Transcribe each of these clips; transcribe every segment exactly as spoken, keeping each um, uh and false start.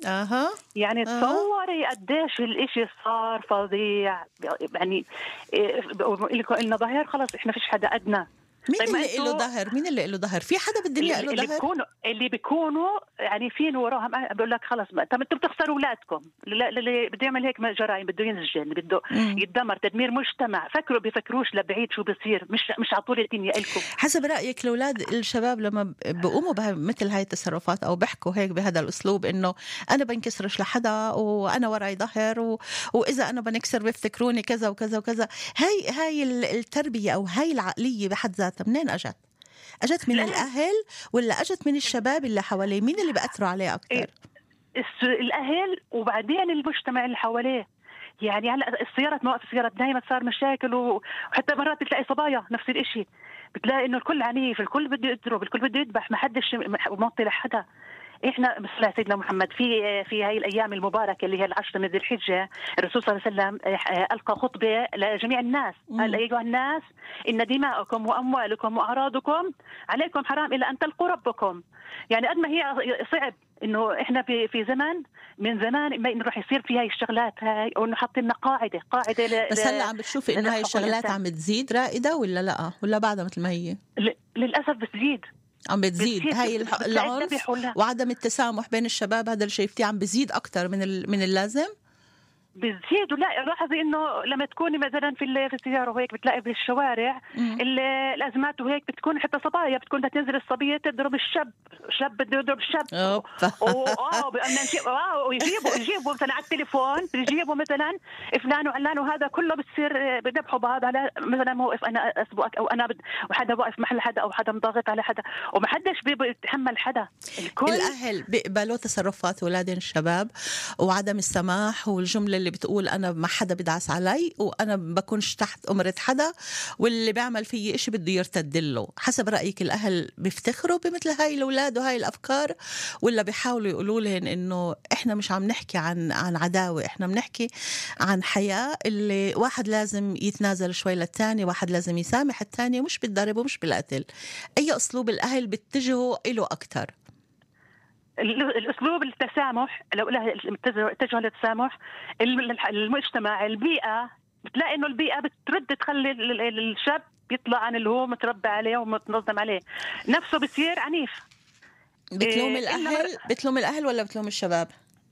اها. يعني اها. تصوري قديش الاشي صار فظيع. يعني إيه، بقول لكم إلنا ظهر، خلص إحنا فيش حدا أدنى. مين طيب ما اللي له أنتوا ظهر؟ مين اللي له ظهر؟ في حدا بالدنيا اللي له اللي ظهر؟ بيكونوا اللي بيكونوا يعني فين وراهم، بقول لك خلص بقى، طب انتوا بتخسروا اولادكم. اللي اللي بده يعمل هيك جرائم بده ينسجن، بده مم. يتدمر، تدمير مجتمع. فكروا بيفكروش لبعيد شو بصير، مش مش على طول الدنيا إلكم. حسب رأيك الأولاد الشباب لما بيقوموا بمثل هاي التصرفات أو بيحكوا هيك بهذا الأسلوب إنه أنا بنكسرش لحدا وأنا وراي ظهر و... وإذا أنا بنكسر بيفتكروني كذا وكذا وكذا، هاي هاي التربية أو هاي العقلية بحد ذاتها منين أجت؟ أجت من الأهل. الأهل ولا أجت من الشباب اللي حواليه؟ مين اللي بأثروا عليه أكتر؟ الس- الأهل وبعدين المجتمع اللي حواليه. يعني هلا السيارات، مواقف السيارات دائما صار مشاكل، وحتى مرات بتلاقي صبايا نفس الإشي، بتلاقي إنه الكل عنيف، الكل بده يضرب، الكل بده يذبح، ما حدش موطي لحدا. احنا مثل سيدنا محمد في في هاي الايام المباركه اللي هي العشر من ذي الحجه، الرسول صلى الله عليه وسلم القى خطبه لجميع الناس، قال ايها الناس ان دماءكم واموالكم واعراضكم عليكم حرام الا ان تلقوا ربكم. يعني قد ما هي صعب انه احنا في في زمان من زمان ما نروح يصير في هاي الشغلات هاي، او انه حاطين لنا قاعده قاعده ل... بس هلا عم بتشوفي إنه هاي الشغلات عم بتزيد رائدة ولا لا ولا بعدها مثل ما هي؟ ل... للاسف بتزيد، عم بتزيد هاي العنف وعدم التسامح بين الشباب. هذا اللي شايفتيه عم بزيد أكتر من من اللازم. بتزيد. ولا لاحظي انه لما تكوني مثلا في في السياره وهيك بتلاقي بالشوارع الازمات وهيك، بتكون حتى صبايا بتكون بدها تنزل الصبيه تضرب الشاب، شاب بده يضرب الشاب، اه ويجيبوا يجيبوا مثلا على التليفون، بيجيبوا مثلا فلان وعلان، وهذا كله بتصير بذبحوا بعض على مثلا موقف انا اسبقك او انا بد... وحدا واقف محل حدا او حدا مضاغط على حدا، وما حدش بيتحمل حدا. الكل الاهل بيقبلوا تصرفات اولادهم الشباب وعدم السماح والجمله اللي بتقول أنا ما حدا بدعس علي وأنا بكونش تحت أمرة حدا واللي بيعمل فيه إشي بده يرتدله. حسب رأيك الأهل بيفتخروا بمثل هاي الأولاد وهاي الأفكار ولا بيحاولوا يقولوا لهم إنه إحنا مش عم نحكي عن عن عداوة، إحنا بنحكي عن حياة اللي واحد لازم يتنازل شوي للتاني، واحد لازم يسامح التاني، مش بالضرب ومش بالقتل. أي أسلوب الأهل بيتجهوا إله أكتر؟ الاسلوب التسامح، لو اتجهوا للتسامح. المجتمع، البيئه، بتلاقي انه البيئه بترد تخلي الشاب يطلع عن اللي هو متربى عليه ومتنظم عليه، نفسه بصير عنيف. بتلوم الاهل بتلوم الاهل ولا بتلوم الشباب؟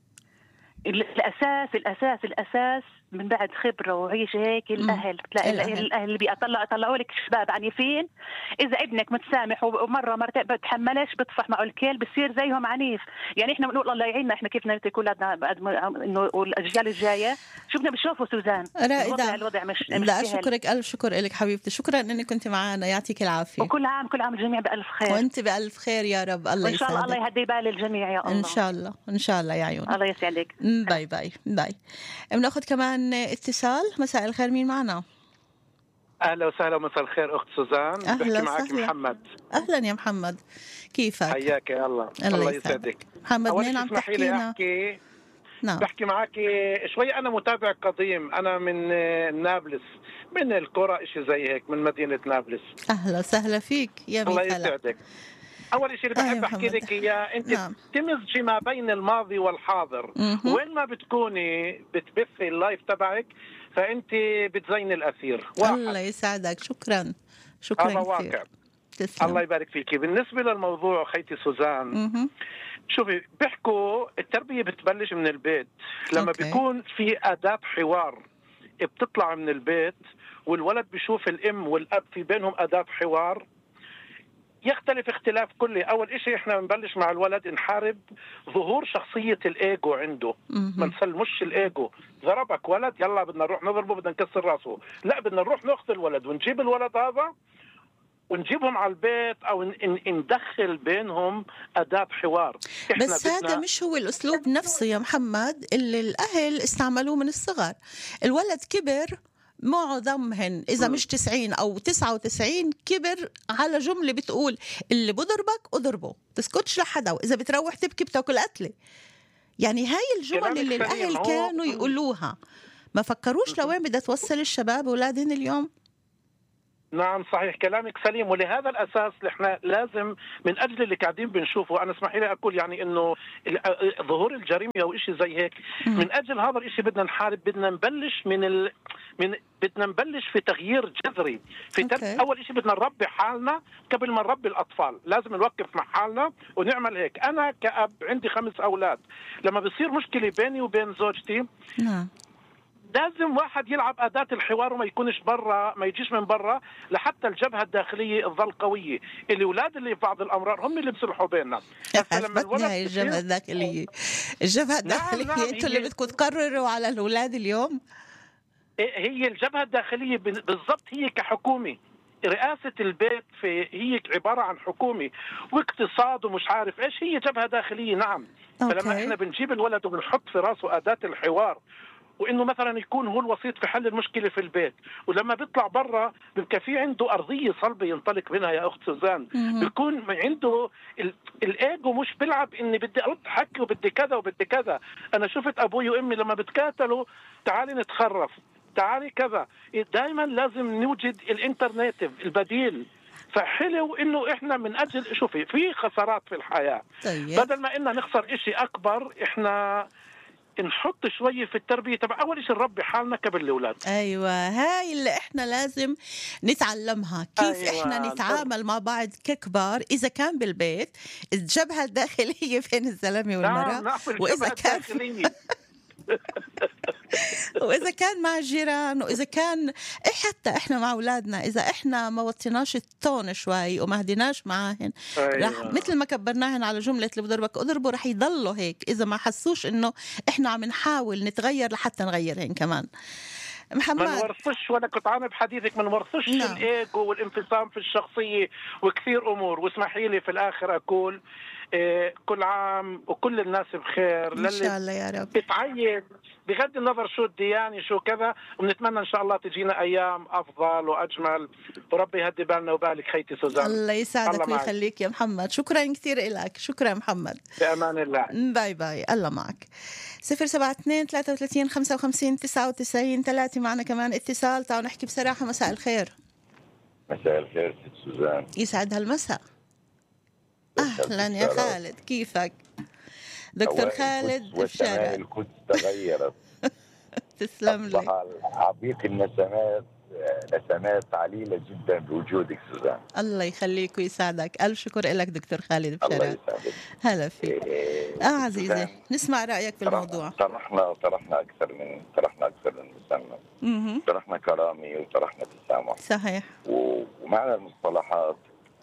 الاساس الاساس الاساس من بعد خبرة وعيش هيك الأهل. بتلاقي الأهل, الأهل اللي بيطلعوا طلعوا لك شباب عنيفين، إذا ابنك متسامح ومرة مرتين بتحملش بتصفح معه الكيل بصير زيهم عنيف. يعني إحنا بنقول الله يعيننا، إحنا كيف نترك أولادنا إنه الأجيال الجاية شو بدنا بنشوفه. سوزان رائدة، الوضع مش لا شكرك ألف شكر لك حبيبتي، شكرا إنك كنت معنا، يعطيك العافية. وكل عام كل عام الجميع بألف خير. وأنت بألف خير يا رب. الله يسعدك. إن شاء الله الله يهدي بال الجميع يا الله. إن شاء الله إن شاء الله يا عيون. الله يسعدك. باي باي باي. بناخذ كمان اتصال. مساء الخير، مين معنا؟ اهلا وسهلا ومساء الخير اخت سوزان. بحكي معك محمد. اهلا يا محمد، كيفك؟ حياك يا الله. الله يسعدك. محمد منين عم تحكينا؟ احكي نعم. بحكي معك شوي. انا متابع قديم، انا من نابلس، من القرى شيء زي هيك، من مدينه نابلس. اهلا وسهلا فيك يا الله يسعدك. اول شيء اللي بحب احكي لك اياه، انت نعم. تمزجي ما بين الماضي والحاضر. م-م. وين ما بتكوني بتبثي اللايف تبعك فانت بتزين الاثير. واحد. الله يسعدك، شكرا شكرا هذا واقع. تسلم. الله يبارك فيكي. بالنسبه للموضوع خيتي سوزان، م-م. شوفي بيحكوا التربيه بتبلش من البيت. لما أوكي. بيكون في اداه حوار بتطلع من البيت والولد بيشوف الام والاب في بينهم اداه حوار، يختلف اختلاف كلي. اول اشي احنا بنبلش مع الولد نحارب ظهور شخصية الايجو عنده. ما نسلمش الايجو. ضربك ولد يلا بدنا نروح نضربه، بدنا نكسر راسه. لا، بدنا نروح ناخذ الولد ونجيب الولد هذا ونجيبهم على البيت او ندخل بينهم اداة حوار. بس هذا مش هو الاسلوب نفسه يا محمد اللي الاهل استعملوه من الصغر. الولد كبر معظمهن إذا مش تسعين أو تسعة وتسعين كبر على جملة بتقول اللي بضربك أضربه، تسكتش لحدا، وإذا بتروح تبكي بتاكل قتلة. يعني هاي الجمل اللي الأهل كانوا يقولوها، ما فكروش لوين بدها توصل الشباب أولادهن اليوم؟ نعم صحيح كلامك سليم. ولهذا الاساس احنا لازم من اجل اللي قاعدين بنشوفه، انا اسمحي لي اقول يعني انه ظهور الجريمه او شيء زي هيك، من اجل هذا الشيء بدنا نحارب، بدنا نبلش من ال... من بدنا نبلش في تغيير جذري في ترك... اول شيء بدنا نربي حالنا قبل ما نربي الاطفال، لازم نوقف مع حالنا ونعمل هيك. انا كأب عندي خمس اولاد، لما بصير مشكله بيني وبين زوجتي نعم لازم واحد يلعب أداة الحوار وما يكونش برا، ما يجيش من برا، لحتى الجبهة الداخلية تظل قوية. الأولاد اللي في بعض الأمرار هم اللي بيصلحوا بيننا. عجبتني هاي الجبهة الداخلية. الجبهة الداخلية نعم نعم انتوا اللي بدكم تقرروا على الأولاد اليوم. هي الجبهة الداخلية بالضبط، هي كحكومة رئاسة البيت في هي عبارة عن حكومة واقتصاد ومش عارف ايش، هي جبهة داخلية نعم. أوكي. فلما احنا بنجيب الولد وبنحط في راسه أداة الحوار وانه مثلا يكون هو الوسيط في حل المشكله في البيت، ولما بيطلع برا بيبقى في عنده ارضيه صلبه ينطلق منها يا اخت سوزان، بيكون عنده الايجو مش بيلعب اني بدي ارد حكي وبدي كذا وبدي كذا. انا شفت ابوي وامي لما بتكاتلوا تعالي نتخرف تعالي كذا، دائما لازم نوجد الانترناتيف البديل. فحلو انه احنا من اجل شوفي في خسارات في الحياه، طيب. بدل ما إننا نخسر اشي اكبر احنا نحط شوية في التربية تبع أول شيء نربي حالنا قبل الأولاد. أيوة هاي اللي إحنا لازم نتعلمها، كيف أيوة. إحنا نتعامل مع بعض ككبار إذا كان بالبيت الجبهة الداخلية بين الزلمة والمرأة، نعم نعم وإذا كان وإذا كان مع الجيران، وإذا كان حتى إحنا مع أولادنا إذا إحنا ما وطيناش التون شوي وما هديناش معاهن أيوة. رح مثل ما كبرناهن على جملة اللي بضربك أضربه رح يضلوا هيك إذا ما حسوش إنه إحنا عم نحاول نتغير لحتى نغيرهن كمان. محمد ما نورثش، وانا كنت عامل بحديثك ما نورثش نعم. الايجو والانفصام في الشخصيه وكثير امور. واسمحي لي في الاخر اقول إيه كل عام وكل الناس بخير ان شاء الله يا رب. بتعيد بغض النظر شو الديانه شو كذا، ونتمنى ان شاء الله تجينا ايام افضل واجمل، وربي يهدي بالنا وبالك خيتي سوزان. الله يسعدك ويخليك يا محمد، شكرا كثير لك. شكرا محمد، بامان الله. باي باي، الله معك. صفر سبعة اثنين ثلاثة وثلاثين خمسة وخمسين تسعة وتسعين ثلاثة. معنا كمان اتصال، تعالوا نحكي بصراحة. مساء الخير. مساء الخير ست سوزان. يسعد هالمساء. أهلا يا خالد، كيفك؟ دكتور خالد الشارع. القدس تغيرت. تسلم لي. أصبح عبيق النسمات نسمات عليلة جدا بوجودك سوزان. الله يخليك ويسعدك. ألف شكر لك دكتور خالد بشارع. الله يسعدك. هلا فيك. إيه آه عزيزي نسمع رأيك في الموضوع. طرحنا طرحنا أكثر من طرحنا أكثر من مسمى. طرحنا كرامي وطرحنا تسامح. صحيح. ومعنى المصطلحات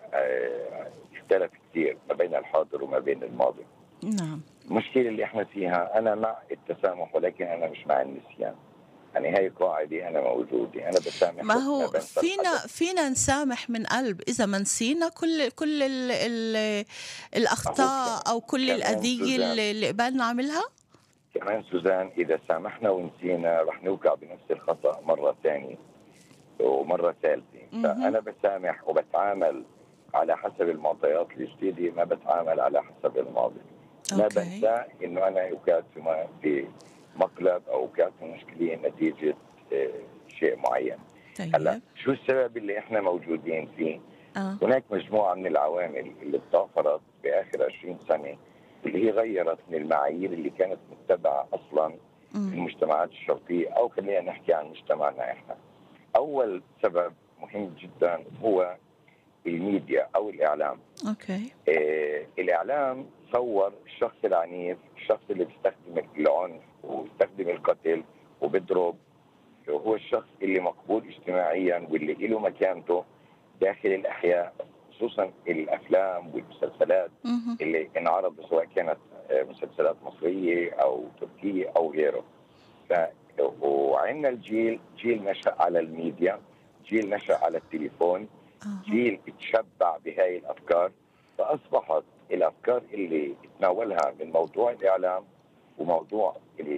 اختلف كثير ما بين الحاضر وما بين الماضي. نعم. المشكلة اللي احنا فيها أنا مع التسامح ولكن أنا مش مع النسيان. يعني هاي قاعدة أنا موجودة، أنا بسامح. ما هو فينا فينا نسامح من قلب إذا ما نسينا كل كل ال ال الأخطاء أو كل الأذية اللي, اللي قبلنا عملها. كمان سوزان إذا سامحنا ونسينا رح نوقع بنفس الخطأ مرة ثانية ومرة ثالثة. فأنا بسامح وبتعامل على حسب المعطيات الجديدة، ما بتعامل على حسب الماضي. ما بنسى إنه أنا وقعت في في مقلب أو وقعت في مشكلة نتيجة شيء معين. طيب. هلا شو السبب اللي إحنا موجودين فيه؟ آه. هناك مجموعة من العوامل اللي تضافرت بآخر عشرين سنة اللي هي غيرت من المعايير اللي كانت متبعة أصلا في المجتمعات الشرقية، أو خلينا نحكي عن مجتمعنا إحنا. أول سبب مهم جدا هو الميديا أو الإعلام. أوكي. آه الإعلام صور الشخص العنيف، الشخص اللي بيستخدم العنف ويستخدم القتل وبيضرب، هو الشخص اللي مقبول اجتماعيا واللي له مكانته داخل الأحياء، خصوصا الأفلام والمسلسلات مه. اللي انعرض سواء كانت مسلسلات مصرية أو تركية أو غيره. ف وعندنا الجيل جيل نشأ على الميديا، جيل نشأ على التليفون، جيل تشبع بهاي الأفكار، فأصبحت الأفكار اللي تناولها من موضوع الإعلام وموضوع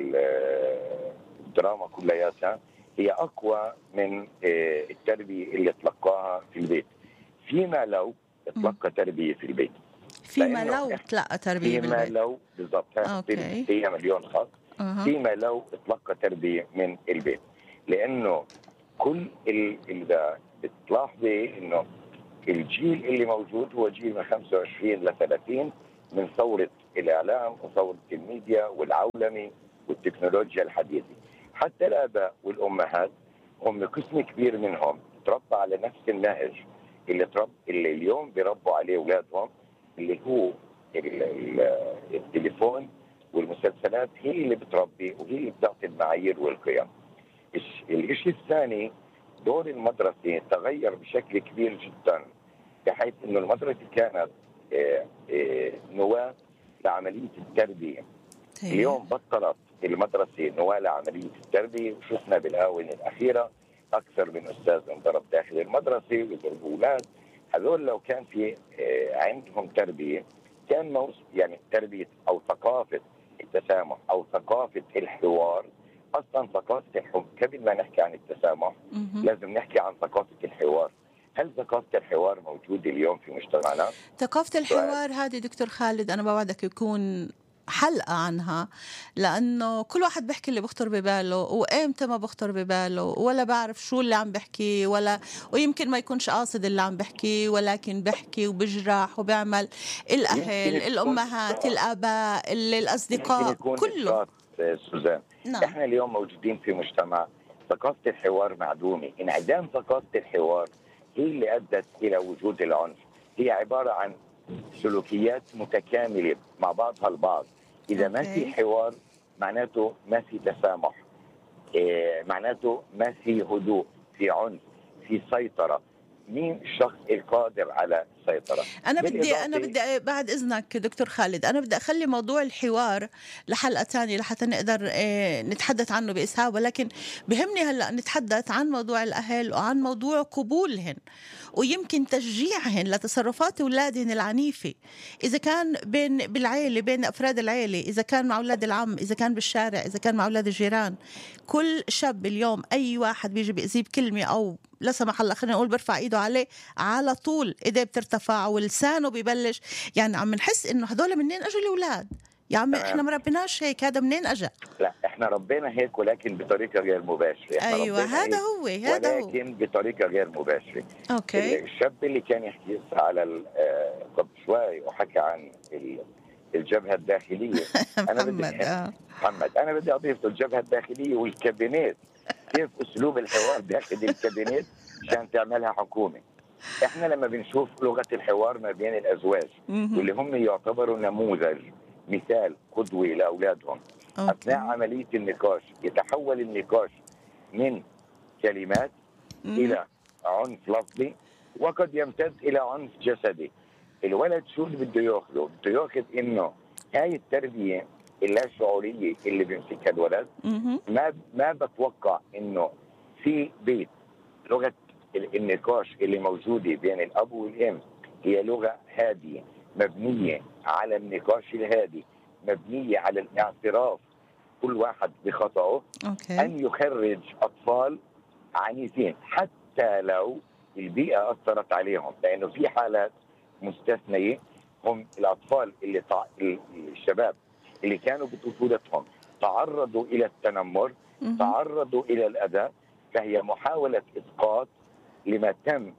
الدراما كلياتها هي أقوى من التربية اللي تلقاها في البيت. فيما لو تلقى تربية في البيت، فيما لو تلقى تربية فيما بالبيت. لو بالضبط هي مليون خط. أه. فيما لو تلقى تربية من البيت، لأنه كل ال بتلاحظي انه الجيل اللي موجود هو جيل من خمسة وعشرين ل ثلاثين من ثورة الإعلام وثورة الميديا والعولمة والتكنولوجيا الحديثة. حتى الآباء والأمهات هم قسم كبير منهم تربى على نفس النهج اللي ترب اللي اليوم بيربوا عليه أولادهم، اللي هو التليفون والمسلسلات، هي اللي بتربي وهي اللي بتعطي المعايير والقيم. الشيء الثاني، دور المدرسة تغير بشكل كبير جدا، بحيث انه المدرسة كانت نواة لعملية التربية. اليوم بطلت المدرسة نواة لعملية التربية، وشفنا بالآونة الأخيرة أكثر من أستاذ انضرب داخل المدرسة ويضربوا أولاد. هذول لو كان في عندهم تربية، كان موس يعني تربية أو ثقافة التسامح أو ثقافة الحوار. أصلا ثقافة الحب قبل ما نحكي عن التسامح لازم نحكي عن ثقافة الحوار. هل ثقافة الحوار موجودة اليوم في مجتمعنا؟ ثقافة الحوار هذه دكتور خالد أنا بوعدك يكون حلقة عنها، لأنه كل واحد بيحكي اللي بخطر بباله، وإمتى ما بخطر بباله، ولا بعرف شو اللي عم بحكي، ولا ويمكن ما يكونش قاصد اللي عم بحكي، ولكن بحكي وبجرح وبيعمل. الأهل، الأمهات، الآباء، الأصدقاء، كله. سوزان، نعم. احنا اليوم موجودين في مجتمع ثقافة الحوار معدومة. انعدام ثقافة الحوار هي اللي أدت إلى وجود العنف. هي عبارة عن سلوكيات متكاملة مع بعضها البعض. إذا أوكي. ما في حوار معناته ما في تسامح، إيه معناته ما في هدوء، في عنف، في سيطرة. مين الشخص القادر على السيطرة؟ أنا بدي أنا بدي بعد إذنك دكتور خالد، أنا بدي أخلي موضوع الحوار لحلقة تانية لحتى نقدر إيه نتحدث عنه بإسهاب، ولكن بهمني هلأ نتحدث عن موضوع الأهل وعن موضوع قبولهن ويمكن تشجيعهن لتصرفات أولادهن العنيفة، إذا كان بين بالعائلة، بين أفراد العائلة، إذا كان مع أولاد العم، إذا كان بالشارع، إذا كان مع أولاد الجيران. كل شاب اليوم أي واحد بيجي بيأذيه بكلمة أو لا سمح الله خلينا نقول برفع ايده عليه، على طول ايديه بترتفع ولسانه ببلش. يعني عم نحس انه هدول منين اجوا الاولاد؟ يا عمي احنا ما ربيناش هيك، هذا منين اجى؟ لا احنا ربينا هيك ولكن بطريقه غير مباشره. ايوه هذا هو هذا هو ولكن بطريقه غير مباشره. اوكي. الشاب اللي كان يحكي على قبل شوي وحكى عن الجبهه الداخليه انا بدي محمد محمد انا بدي اضيف الجبهه الداخليه والكابينات. كيف اسلوب الحوار داخل الكابينات عشان تعملها حكومه. احنا لما بنشوف لغه الحوار ما بين الازواج واللي هم يعتبروا نموذج مثال قدوي لاولادهم، اثناء عمليه النقاش يتحول النقاش من كلمات مم. الى عنف لفظي وقد يمتد الى عنف جسدي. الولد شو اللي بده ياخذه؟ بده ياخذ انه هاي التربيه اللا شعوريه اللي بيمسكها الولد. ما ما بتوقع انه في بيت لغه النقاش اللي موجوده بين الاب والام هي لغه هاديه مبنيه على النقاش الهادي، مبنيه على الاعتراف كل واحد بخطأه. أوكي. ان يخرج اطفال عنيفين حتى لو البيئه اثرت عليهم، لانه في حالات مستثنيه هم الاطفال اللي تع... الشباب اللي كانوا بطفولتهم تعرضوا الى التنمر، م- تعرضوا الى الاذى، فهي محاوله اسقاط لما تم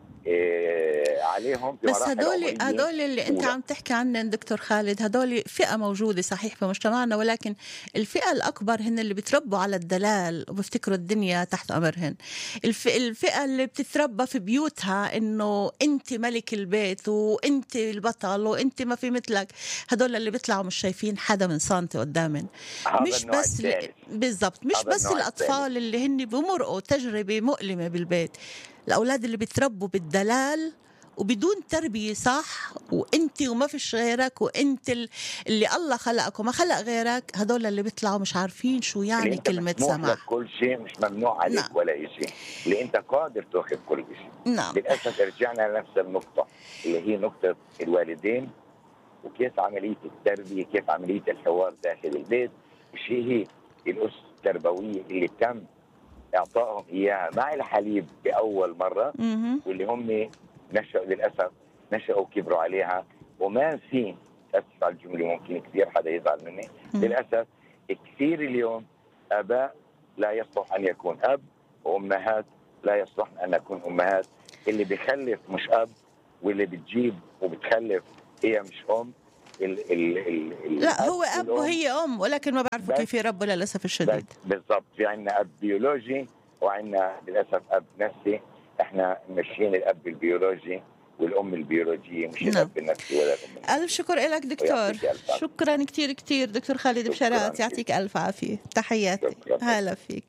إيه عليهم. بس هدول هدول اللي انت عم تحكي عنهم دكتور خالد، هدول فئه موجوده صحيح في مجتمعنا، ولكن الفئه الاكبر هن اللي بتربوا على الدلال وبيفتكروا الدنيا تحت امرهن. الفئه اللي بتتربى في بيوتها انه انت ملك البيت وانت البطل وانت ما في مثلك، هدول اللي بيطلعوا مش شايفين حدا من سنتي قدامهم. مش بس ل... بالضبط مش بس الاطفال اللي هن بمرقوا تجربه مؤلمه بالبيت، الأولاد اللي بيتربوا بالدلال وبدون تربية صح، وانت وما فيش غيرك، وانت اللي الله خلقك وما خلق غيرك، هدول اللي بيطلعوا مش عارفين شو يعني كلمة سماح. كل شيء مش ممنوع عليك. نعم. ولا شيء اللي انت قادر تأخذ كل شيء. نعم. للأسف رجعنا لنفس النقطة اللي هي نقطة الوالدين وكيف عملية التربية، كيف عملية الحوار داخل البيت. شيء هي الأس التربوية اللي تم اعطائهم اياها مع الحليب باول مره، م- واللي هم نشأوا للاسف نشأوا وكبروا عليها، وما في اسف على الجمله ممكن كثير حدا يزعل مني. م- للاسف كثير اليوم اباء لا يصلح ان يكون اب، وامهات لا يصلحن أن نكون أمهات. اللي بيخلف مش أب، واللي بتجيب وبتخلف هي مش أم. ال ال ال لا هو أب وهي أم، ولكن ما بعرفوا كيف يربوا للأسف الشديد. بالضبط، في عندنا أب بيولوجي وعندنا للأسف أب نفسي. احنا ماشيين الأب البيولوجي والأم البيولوجية، مش نعم. الأب النفسي ولا الأم النفسية. ألف شكر لك دكتور، شكرا كتير كتير دكتور خالد بشارات، يعطيك ألف عافية، تحياتي، هلا فيك.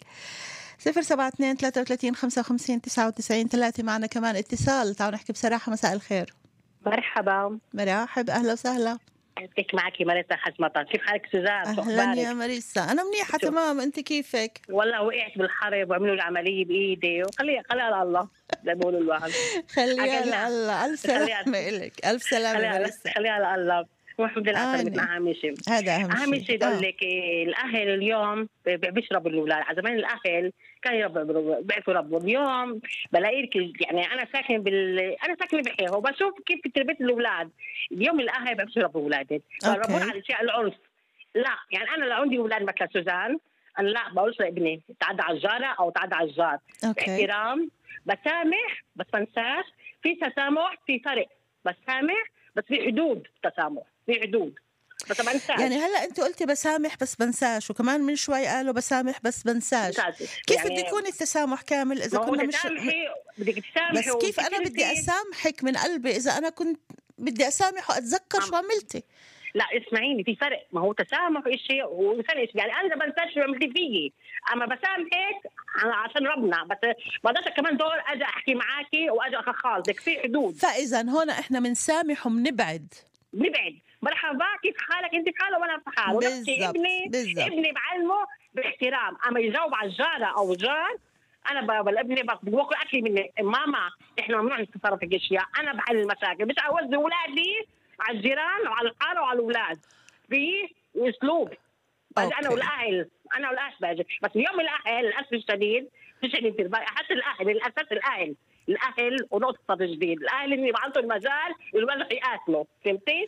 صفر سبعة اثنين ثلاثة وثلاثين خمسة وخمسين تسعة وتسعين ثلاثة. معنا كمان اتصال، تعالوا نحكي بصراحة. مساء الخير. مرحبا. مرحب، أهلا وسهلا. كيف معك ماريسا حزمطة؟ كيف حالك سوزان؟ أهلا يا ماريسا، أنا منيحة تمام، أنت كيفك؟ والله وقعت بالحرب وعملوا العملية بإيدي، وخليها خليها على الله زي ما بيقولوا الواحد. خليها على الله. ألف سلامة إلك. ألف سلامة ماريسا. خليها على الله. والحمد لله على سلامتنا. أهم شيء هذا أهم شيء. أهم شيء أقول لك الأهل اليوم بيشربوا الأولاد. على زمان الأهل كانوا يربوا بيعرفوا يربوا. اليوم بلاقيك يعني أنا ساكن بال أنا ساكنة بحيها وبشوف كيف تربية الأولاد. اليوم الأهل بيعرفوا يربوا أولادهم، بيربون على شيء العنف. لا يعني أنا لو عندي أولاد مثل سوزان، أنا لا بقولش لابني تعدى على الجارة أو تعدى على الجار. احترام، بسامح بس بنساش. في تسامح، في فرق. بسامح بس في حدود. تسامح في حدود بس بنساش. يعني هلا انت قلتي بسامح بس بنساش، وكمان من شوي قالوا بسامح بس بنساش. كيف يعني بدي يكون التسامح كامل اذا كنا مش بدك تسامحي؟ بس كيف انا بدي اسامحك من قلبي اذا انا كنت بدي اسامح واتذكر شو عملتي؟ لا اسمعيني، في فرق. ما هو تسامح شيء وفرق. يعني انا بنساش شو عملتي فيي، اما بسامحك عشان ربنا. بس ما بديش كمان دور اجي احكي معاكي واجي اخالصك. في حدود. فاذا هون احنا بنسامح وبنبعد. بنبعد. مرحبا، كيف حالك؟ انت بحاله وانا بحاله. ونفسي ابني بالزبط. ابني بعلمه باحترام. اما يجاوب على الجاره او الجار، انا بالابني باكل اكلي مني. ماما احنا ممنوع نتصرف في اشياء. انا بحل المشاكل، مش اوزع اولادي على الجيران وعلى الحاره وعلى الاولاد. في اسلوب. انا والاهل انا والاهل باجي. بس اليوم الاهل للاسف الشديد مش اللي في الباقي. حتى الاهل للاسف الاهل الاهل ونقطه جديد. الاهل اللي بعطوا المجال الولد يقاتلوا. فهمتي؟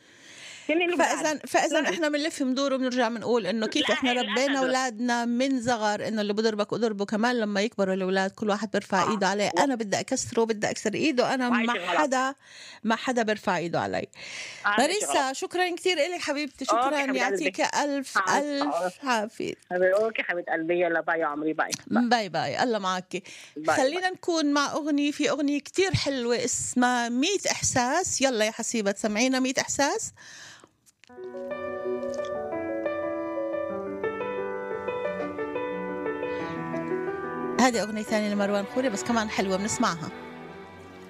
فاذا فاذا احنا بنلف بندور وبنرجع بنقول انه كيف احنا ربينا اولادنا من صغر، انه اللي بضربك اضربه. كمان لما يكبروا الاولاد كل واحد بيرفع ايده عليه. انا بدي اكسره، بدي اكسر ايده. انا ما حدا ما حدا بيرفع ايده علي. ماريسا شكرا كثير لك حبيبتي، شكرا، يعطيك الف الف عافيه. اوكي حبيبه قلبي، يلا باي يا عمري. باي باي باي، الله معك. خلينا نكون مع اغنيه، في اغنيه كثير حلوه اسمها مية احساس. يلا يا حسيبه سمعينا مية احساس. هذه أغنية ثانية لمروان خوري بس كمان حلوة، بنسمعها.